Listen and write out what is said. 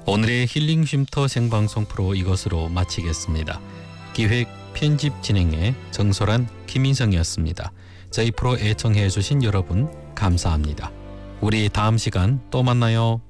오늘의 힐링 쉼터 생방송 프로 이것으로 마치겠습니다. 기획 편집 진행의 정소란 김인성이었습니다. 저희 프로 애청해 주신 여러분 감사합니다. 우리 다음 시간 또 만나요.